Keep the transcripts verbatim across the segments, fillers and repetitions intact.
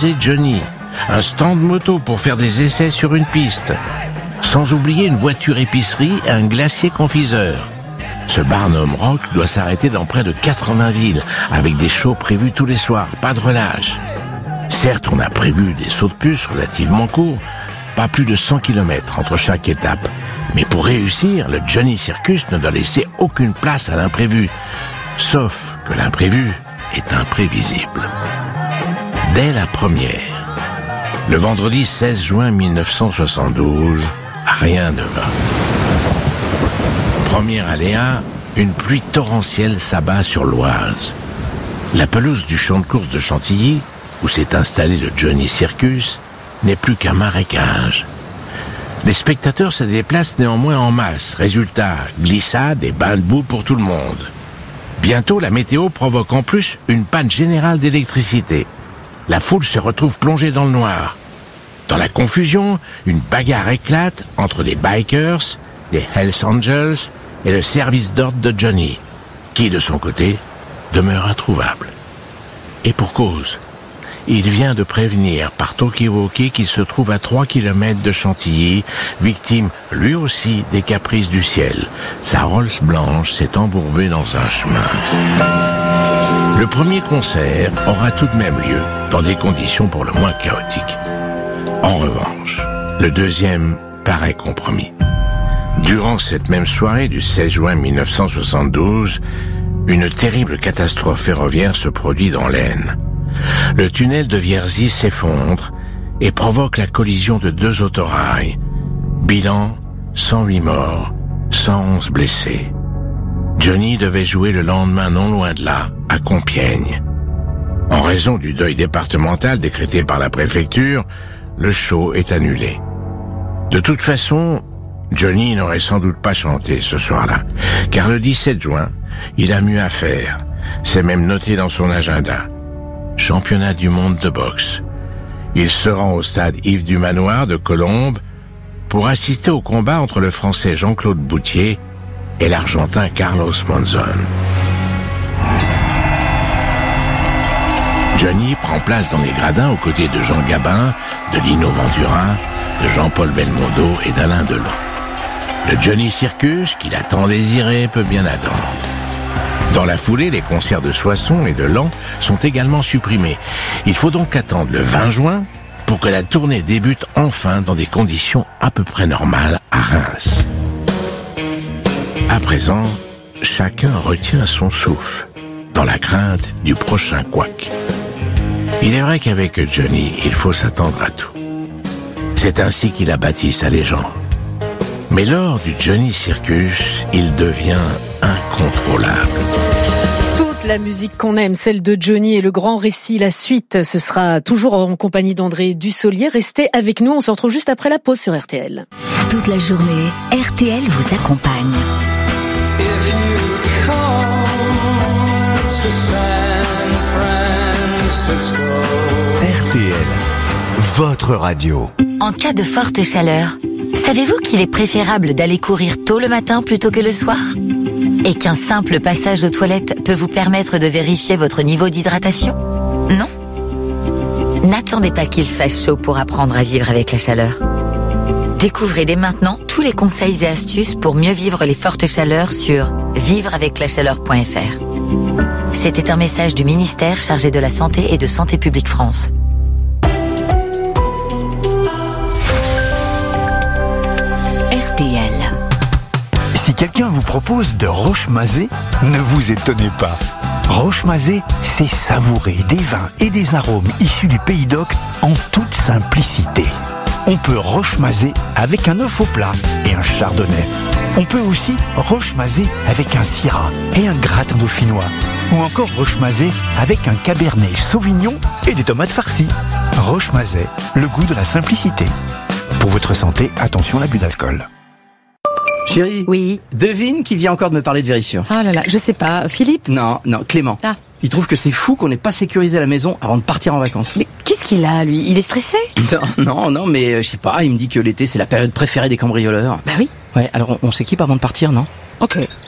C Johnny, un stand moto pour faire des essais sur une piste, sans oublier une voiture épicerie et un glacier confiseur. Ce Barnum Rock doit s'arrêter dans près de quatre-vingts villes, avec des shows prévus tous les soirs, pas de relâche. Certes, on a prévu des sauts de puce relativement courts, pas plus de cent kilomètres entre chaque étape. Mais pour réussir, le Johnny Circus ne doit laisser aucune place à l'imprévu. Sauf que l'imprévu est imprévisible. Dès la première, le vendredi seize juin mille neuf cent soixante-douze, rien ne va. Premier aléa, une pluie torrentielle s'abat sur l'Oise. La pelouse du champ de course de Chantilly, où s'est installé le Johnny Circus, n'est plus qu'un marécage. Les spectateurs se déplacent néanmoins en masse. Résultat, glissade et bain de boue pour tout le monde. Bientôt, la météo provoque en plus une panne générale d'électricité. La foule se retrouve plongée dans le noir. Dans la confusion, une bagarre éclate entre les bikers, les Hells Angels et le service d'ordre de Johnny, qui, de son côté, demeure introuvable. Et pour cause. Il vient de prévenir par talkie-walkie qu'il se trouve à trois kilomètres de Chantilly, victime lui aussi des caprices du ciel. Sa Rolls blanche s'est embourbée dans un chemin. Le premier concert aura tout de même lieu dans des conditions pour le moins chaotiques. En revanche, le deuxième paraît compromis. Durant cette même soirée du seize juin mille neuf cent soixante-douze, une terrible catastrophe ferroviaire se produit dans l'Aisne. Le tunnel de Vierzy s'effondre et provoque la collision de deux autorails. Bilan, cent huit morts, cent onze blessés. Johnny devait jouer le lendemain non loin de là, à Compiègne. En raison du deuil départemental décrété par la préfecture, le show est annulé. De toute façon, Johnny n'aurait sans doute pas chanté ce soir-là, car le dix-sept juin, il a mieux à faire. C'est même noté dans son agenda. Championnat du monde de boxe. Il se rend au stade Yves du Manoir de Colombes pour assister au combat entre le Français Jean-Claude Boutier et l'Argentin Carlos Monzon. Johnny prend place dans les gradins aux côtés de Jean Gabin, de Lino Ventura, de Jean-Paul Belmondo et d'Alain Delon. Le Johnny Circus, qu'il a tant désiré, peut bien attendre. Dans la foulée, les concerts de Soissons et de Laon sont également supprimés. Il faut donc attendre le vingt juin pour que la tournée débute enfin dans des conditions à peu près normales à Reims. À présent, chacun retient son souffle, dans la crainte du prochain couac. Il est vrai qu'avec Johnny, il faut s'attendre à tout. C'est ainsi qu'il a bâti sa légende. Mais lors du Johnny Circus, il devient incontrôlable. Toute la musique qu'on aime, celle de Johnny et le grand récit, la suite, ce sera toujours en compagnie d'André Dussolier. Restez avec nous, on se retrouve juste après la pause sur R T L. Toute la journée, R T L vous accompagne. R T L, votre radio. En cas de forte chaleur, savez-vous qu'il est préférable d'aller courir tôt le matin plutôt que le soir ? Et qu'un simple passage aux toilettes peut vous permettre de vérifier votre niveau d'hydratation ? Non ? N'attendez pas qu'il fasse chaud pour apprendre à vivre avec la chaleur. Découvrez dès maintenant tous les conseils et astuces pour mieux vivre les fortes chaleurs sur vivre avec la chaleur point f r. C'était un message du ministère chargé de la Santé et de Santé publique France. R T L. Si quelqu'un vous propose de roche-mazé, ne vous étonnez pas. Roche-mazé, c'est savourer des vins et des arômes issus du Pays d'Oc en toute simplicité. On peut roche-mazé avec un œuf au plat et un chardonnay. On peut aussi roche-mazé avec un syrah et un gratin dauphinois. Ou encore roche-mazé avec un cabernet sauvignon et des tomates farcies. Roche-mazé, le goût de la simplicité. Pour votre santé, attention à l'abus d'alcool. Chérie, oui. Devine qui vient encore de me parler de Vérissure. Ah là là, je sais pas. Philippe ? Non, non, Clément. Ah. Il trouve que c'est fou qu'on n'ait pas sécurisé la maison avant de partir en vacances. Mais qu'est-ce qu'il a, lui ? Il est stressé ? Non, non, non, mais euh, je sais pas, il me dit que l'été c'est la période préférée des cambrioleurs. Bah oui. Ouais, alors on, on s'équipe avant de partir, non ? Ok.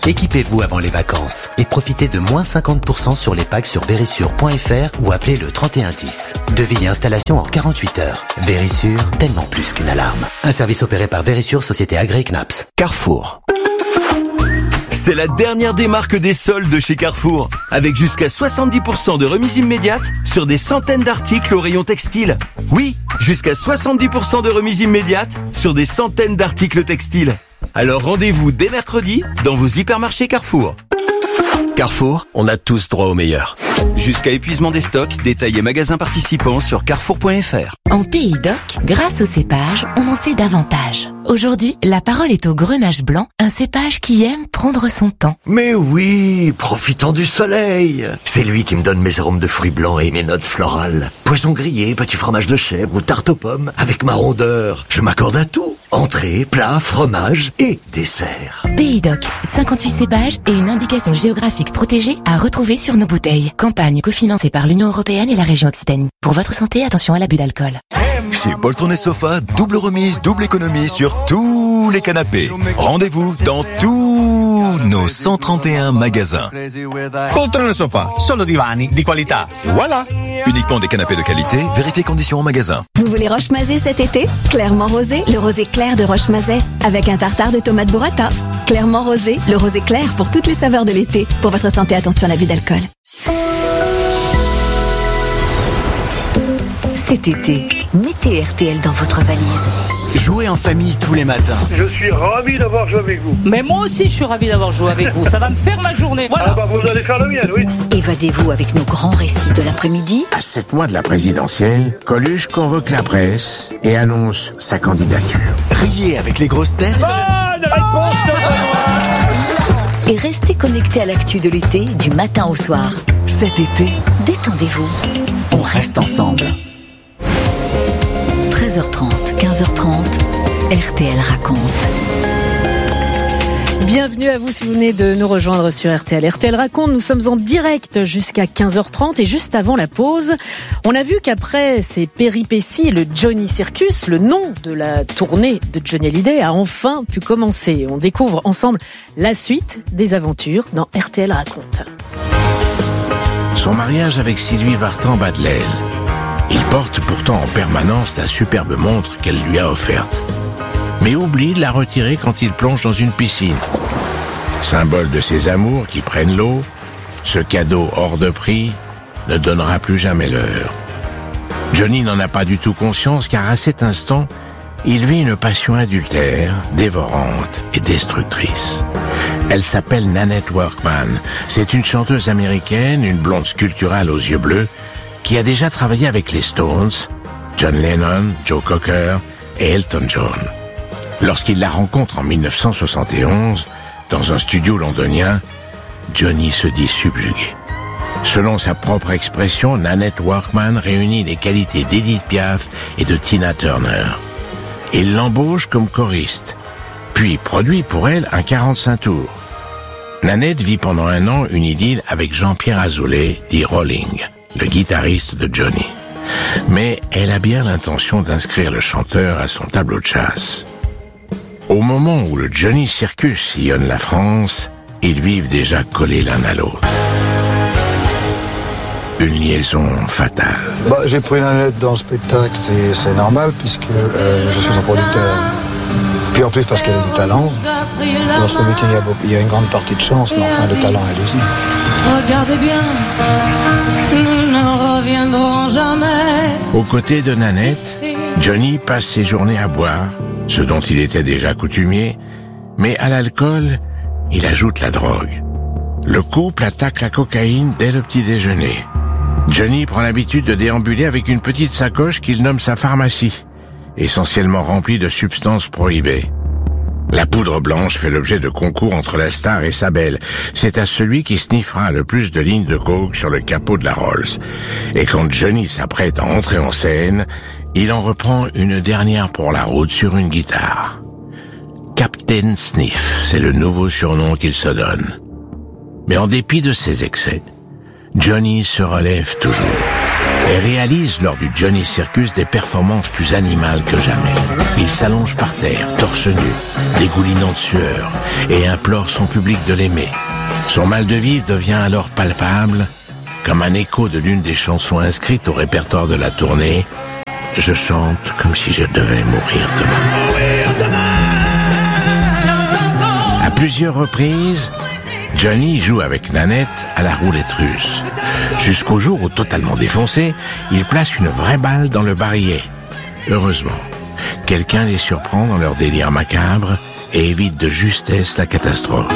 Équipez-vous avant les vacances et profitez de moins cinquante pour cent sur les packs sur verisure point f r ou appelez le trente et un dix. Devis et installation en quarante-huit heures. Verisure, tellement plus qu'une alarme. Un service opéré par Verisure, société agréée C N A P S. Carrefour. C'est la dernière des marques des soldes de chez Carrefour, avec jusqu'à soixante-dix pour cent de remise immédiate sur des centaines d'articles au rayon textile. Oui, jusqu'à soixante-dix pour cent de remise immédiate sur des centaines d'articles textiles. Alors rendez-vous dès mercredi dans vos hypermarchés Carrefour. Carrefour, on a tous droit au meilleur. Jusqu'à épuisement des stocks, détails et magasins participants sur carrefour point f r. En Pays d'Oc, grâce au cépage, on en sait davantage. Aujourd'hui, la parole est au grenache blanc, un cépage qui aime prendre son temps. Mais oui, profitant du soleil. C'est lui qui me donne mes arômes de fruits blancs et mes notes florales. Poisson grillé, petit fromage de chèvre ou tarte aux pommes, avec ma rondeur. Je m'accorde à tout. Entrée, plat, fromage et dessert. Pays d'Oc, cinquante-huit cépages et une indication géographique protégée à retrouver sur nos bouteilles. Campagne cofinancée par l'Union Européenne et la région Occitanie. Pour votre santé, attention à l'abus d'alcool. Chez Poltron et Sofa, double remise, double économie sur tous les canapés. Rendez-vous dans tous nos cent trente et un magasins. Poltron et Sofa, solo divani di qualità. Voilà. Uniquement des canapés de qualité, vérifiez conditions en magasin. Vous voulez Roche-Mazet cet été? Clairement rosé, le rosé clair de Roche-Mazet, avec un tartare de tomates burrata. Clairement rosé, le rosé clair pour toutes les saveurs de l'été. Pour votre santé, attention à l'abus d'alcool. Cet été, mettez R T L dans votre valise. Jouez en famille tous les matins. Je suis ravi d'avoir joué avec vous. Mais moi aussi, je suis ravi d'avoir joué avec vous. Ça va me faire ma journée. Voilà. Ah bah vous allez faire le mien, oui. Évadez-vous avec nos grands récits de l'après-midi. À sept mois de la présidentielle, Coluche convoque la presse et annonce sa candidature. Riez avec les grosses têtes. Bonne réponse de Et restez connectés à l'actu de l'été, du matin au soir. Cet été, détendez-vous. On reste ensemble. treize heures trente, quinze heures trente, R T L raconte. Bienvenue à vous si vous venez de nous rejoindre sur R T L. R T L raconte, nous sommes en direct jusqu'à quinze heures trente et juste avant la pause, on a vu qu'après ces péripéties, le Johnny Circus, le nom de la tournée de Johnny Hallyday, a enfin pu commencer. On découvre ensemble la suite des aventures dans R T L raconte. Son mariage avec Sylvie Vartan bat de l'aile. Il porte pourtant en permanence la superbe montre qu'elle lui a offerte, mais oublie de la retirer quand il plonge dans une piscine. Symbole de ses amours qui prennent l'eau, ce cadeau hors de prix ne donnera plus jamais l'heure. Johnny n'en a pas du tout conscience car à cet instant, il vit une passion adultère, dévorante et destructrice. Elle s'appelle Nanette Workman. C'est une chanteuse américaine, une blonde sculpturale aux yeux bleus, qui a déjà travaillé avec les Stones, John Lennon, Joe Cocker et Elton John. Lorsqu'il la rencontre en mille neuf cent soixante et onze, dans un studio londonien, Johnny se dit subjugué. Selon sa propre expression, Nanette Workman réunit les qualités d'Edith Piaf et de Tina Turner. Il l'embauche comme choriste, puis produit pour elle un quarante-cinq tours. Nanette vit pendant un an une idylle avec Jean-Pierre Azoulay, dit Rolling, le guitariste de Johnny. Mais elle a bien l'intention d'inscrire le chanteur à son tableau de chasse. Au moment où le Johnny Circus sillonne la France, ils vivent déjà collés l'un à l'autre. Une liaison fatale. Bah, j'ai pris Nanette dans le spectacle, c'est, c'est normal puisque euh, je suis son producteur. Puis en plus parce qu'elle a du talent. Dans ce meeting, il y a, beaucoup, il y a une grande partie de chance, mais enfin, le talent, elle aussi. Regardez bien, nous ne reviendrons jamais. Aux côtés de Nanette, Johnny passe ses journées à boire, ce dont il était déjà coutumier, mais à l'alcool, il ajoute la drogue. Le couple attaque la cocaïne dès le petit déjeuner. Johnny prend l'habitude de déambuler avec une petite sacoche qu'il nomme sa pharmacie, essentiellement remplie de substances prohibées. La poudre blanche fait l'objet de concours entre la star et sa belle. C'est à celui qui sniffera le plus de lignes de coke sur le capot de la Rolls. Et quand Johnny s'apprête à entrer en scène, il en reprend une dernière pour la route sur une guitare. Captain Sniff, c'est le nouveau surnom qu'il se donne. Mais en dépit de ses excès, Johnny se relève toujours. et réalise lors du Johnny Circus des performances plus animales que jamais. Il s'allonge par terre, torse nu, dégoulinant de sueur, et implore son public de l'aimer. Son mal de vivre devient alors palpable, comme un écho de l'une des chansons inscrites au répertoire de la tournée. Je chante comme si je devais mourir demain. À plusieurs reprises, Johnny joue avec Nanette à la roulette russe. Jusqu'au jour où, totalement défoncé, il place une vraie balle dans le barillet. Heureusement, quelqu'un les surprend dans leur délire macabre et évite de justesse la catastrophe.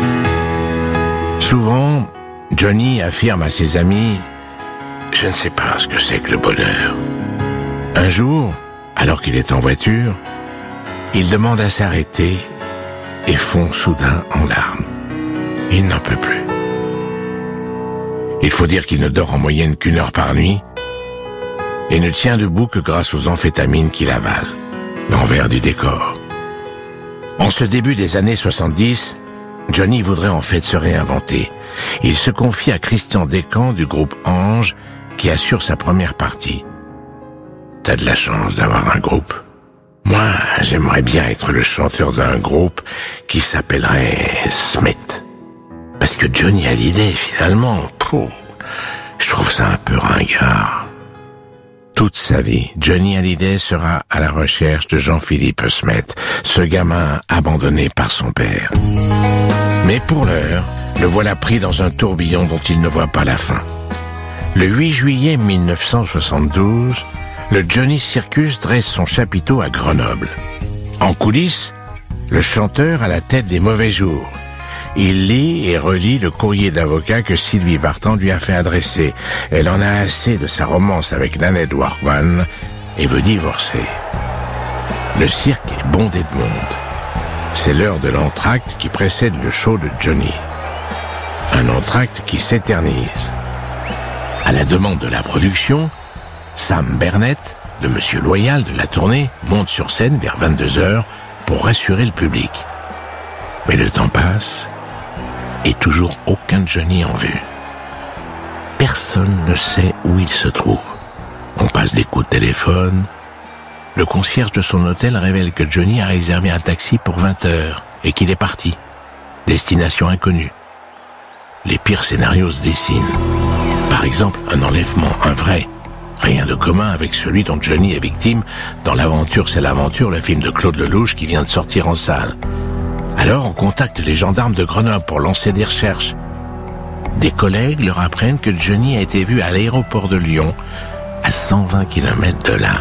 Souvent, Johnny affirme à ses amis « Je ne sais pas ce que c'est que le bonheur ». Un jour, alors qu'il est en voiture, il demande à s'arrêter et fond soudain en larmes. Il n'en peut plus. Il faut dire qu'il ne dort en moyenne qu'une heure par nuit et ne tient debout que grâce aux amphétamines qu'il avale. L'envers du décor. En ce début des années soixante-dix, Johnny voudrait en fait se réinventer. Il se confie à Christian Descamps du groupe Ange qui assure sa première partie. T'as de la chance d'avoir un groupe. Moi, j'aimerais bien être le chanteur d'un groupe qui s'appellerait Smith. Parce que Johnny Hallyday, finalement, pouf, je trouve ça un peu ringard. Toute sa vie, Johnny Hallyday sera à la recherche de Jean-Philippe Smith, ce gamin abandonné par son père. Mais pour l'heure, le voilà pris dans un tourbillon dont il ne voit pas la fin. Le huit juillet mille neuf cent soixante-douze, le Johnny Circus dresse son chapiteau à Grenoble. En coulisses, le chanteur a la tête des mauvais jours. Il lit et relit le courrier d'avocat que Sylvie Vartan lui a fait adresser. Elle en a assez de sa romance avec Nanette Workman et veut divorcer. Le cirque est bondé de monde. C'est l'heure de l'entracte qui précède le show de Johnny. Un entracte qui s'éternise. À la demande de la production, Sam Bernett, le monsieur loyal de la tournée, monte sur scène vers vingt-deux heures pour rassurer le public. Mais le temps passe et toujours aucun Johnny en vue. Personne ne sait où il se trouve. On passe des coups de téléphone. Le concierge de son hôtel révèle que Johnny a réservé un taxi pour vingt heures et qu'il est parti. Destination inconnue. Les pires scénarios se dessinent. Par exemple, un enlèvement, un vrai. Rien de commun avec celui dont Johnny est victime dans L'Aventure, c'est l'aventure, le film de Claude Lelouch qui vient de sortir en salle. Alors on contacte les gendarmes de Grenoble pour lancer des recherches. Des collègues leur apprennent que Johnny a été vu à l'aéroport de Lyon, à cent vingt kilomètres de là.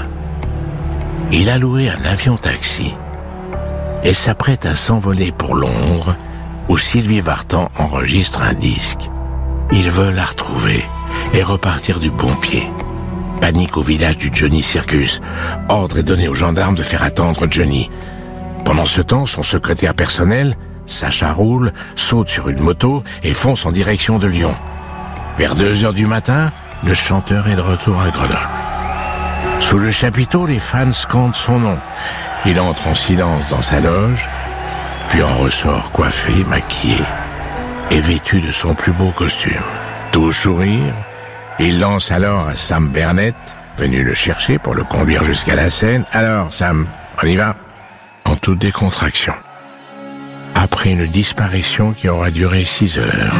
Il a loué un avion-taxi et s'apprête à s'envoler pour Londres, où Sylvie Vartan enregistre un disque. Il veut la retrouver et repartir du bon pied. Panique au village du Johnny Circus. Ordre est donné aux gendarmes de faire attendre Johnny. Pendant ce temps, son secrétaire personnel, Sacha Roule, saute sur une moto et fonce en direction de Lyon. Vers deux heures du matin, le chanteur est de retour à Grenoble. Sous le chapiteau, les fans scandent son nom. Il entre en silence dans sa loge, puis en ressort coiffé, maquillé et vêtu de son plus beau costume. Tout sourire, il lance alors à Sam Bernett, venu le chercher pour le conduire jusqu'à la scène. « Alors, Sam, on y va ?» En toute décontraction. Après une disparition qui aura duré six heures.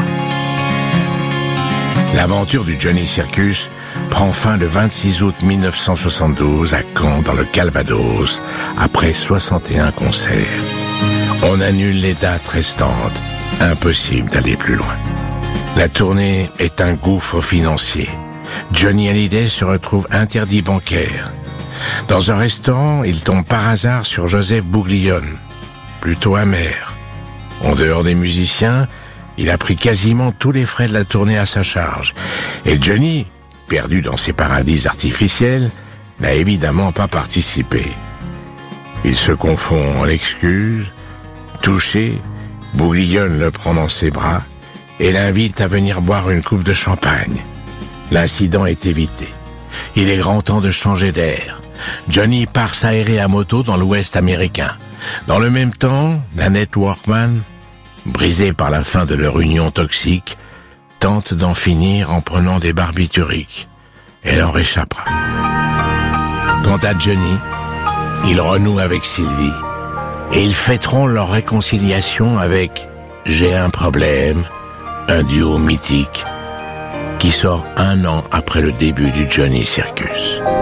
L'aventure du Johnny Circus prend fin le vingt-six août mille neuf cent soixante-douze à Caen, dans le Calvados, après soixante et un concerts. On annule les dates restantes. Impossible d'aller plus loin. La tournée est un gouffre financier. Johnny Hallyday se retrouve interdit bancaire. Dans un restaurant, il tombe par hasard sur Joseph Bouglione, plutôt amer. En dehors des musiciens, il a pris quasiment tous les frais de la tournée à sa charge. Et Johnny, perdu dans ses paradis artificiels, n'a évidemment pas participé. Il se confond en l'excuse. Touché, Bouglione le prend dans ses bras et l'invite à venir boire une coupe de champagne. L'incident est évité. Il est grand temps de changer d'air. Johnny part s'aérer à moto dans l'Ouest américain. Dans le même temps, Nanette Workman, brisée par la fin de leur union toxique, tente d'en finir en prenant des barbituriques. elle en réchappera. Quant à Johnny, il renoue avec Sylvie et ils fêteront leur réconciliation avec J'ai un problème, un duo mythique qui sort un an après le début du Johnny Circus.